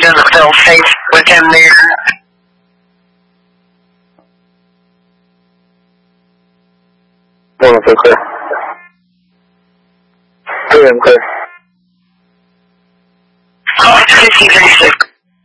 doesn't feel safe with him there. One clear. Clear. Oh, it's 5036.